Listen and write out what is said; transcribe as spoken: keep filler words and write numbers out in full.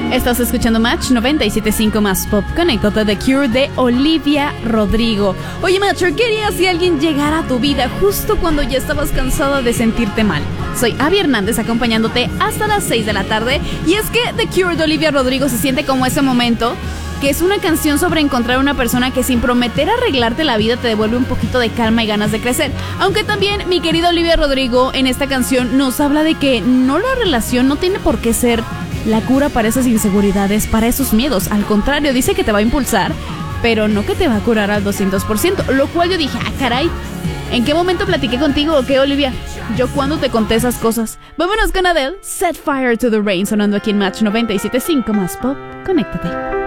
Estás escuchando Match noventa y siete punto cinco más Pop. Conéctate, The Cure de Olivia Rodrigo. Oye, Matcher, ¿qué harías si alguien llegara a tu vida justo cuando ya estabas cansada de sentirte mal? Soy Abby Hernández, acompañándote hasta las seis de la tarde. Y es que The Cure de Olivia Rodrigo se siente como ese momento, que es una canción sobre encontrar una persona que sin prometer arreglarte la vida te devuelve un poquito de calma y ganas de crecer. Aunque también mi querida Olivia Rodrigo en esta canción nos habla de que no la relación no tiene por qué ser la cura para esas inseguridades, para esos miedos. Al contrario, dice que te va a impulsar, pero no que te va a curar al doscientos por ciento. Lo cual yo dije, ah, caray, ¿en qué momento platiqué contigo o qué, Olivia? ¿Yo cuándo te conté esas cosas? Vámonos con Adele, Set Fire to the Rain, sonando aquí en Match noventa y siete punto cinco más Pop. Conéctate.